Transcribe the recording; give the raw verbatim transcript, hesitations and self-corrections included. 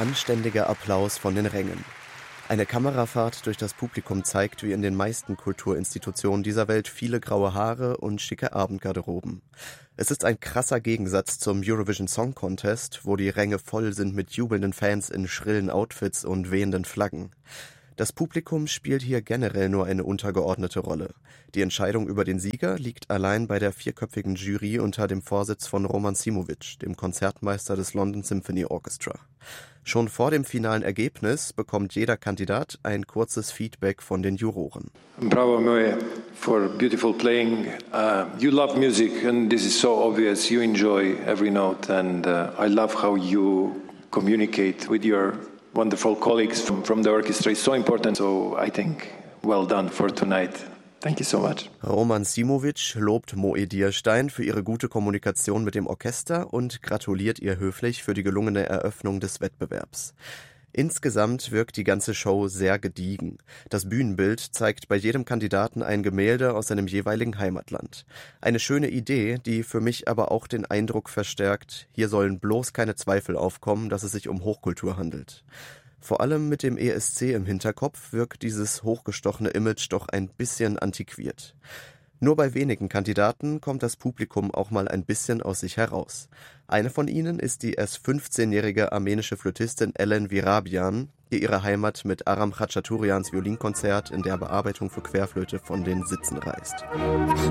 anständiger Applaus von den Rängen. Eine Kamerafahrt durch das Publikum zeigt, wie in den meisten Kulturinstitutionen dieser Welt, viele graue Haare und schicke Abendgarderoben. Es ist ein krasser Gegensatz zum Eurovision Song Contest, wo die Ränge voll sind mit jubelnden Fans in schrillen Outfits und wehenden Flaggen. Das Publikum spielt hier generell nur eine untergeordnete Rolle. Die Entscheidung über den Sieger liegt allein bei der vierköpfigen Jury unter dem Vorsitz von Roman Simovic, dem Konzertmeister des London Symphony Orchestra. Schon vor dem finalen Ergebnis bekommt jeder Kandidat ein kurzes Feedback von den Juroren. Bravo Moe for beautiful playing. Uh, you love music and this is so obvious. You enjoy every note and uh, I love how you communicate with your wonderful colleagues from, from the orchestra. It's so important. So I think well done for tonight. Thank you so much. Roman Simovic lobt Moe Dierstein für ihre gute Kommunikation mit dem Orchester und gratuliert ihr höflich für die gelungene Eröffnung des Wettbewerbs. Insgesamt wirkt die ganze Show sehr gediegen. Das Bühnenbild zeigt bei jedem Kandidaten ein Gemälde aus seinem jeweiligen Heimatland. Eine schöne Idee, die für mich aber auch den Eindruck verstärkt, hier sollen bloß keine Zweifel aufkommen, dass es sich um Hochkultur handelt. Vor allem mit dem E S C im Hinterkopf wirkt dieses hochgestochene Image doch ein bisschen antiquiert. Nur bei wenigen Kandidaten kommt das Publikum auch mal ein bisschen aus sich heraus. Eine von ihnen ist die erst fünfzehnjährige armenische Flötistin Ellen Virabian, die ihre Heimat mit Aram Khachaturians Violinkonzert in der Bearbeitung für Querflöte von den Sitzen reißt.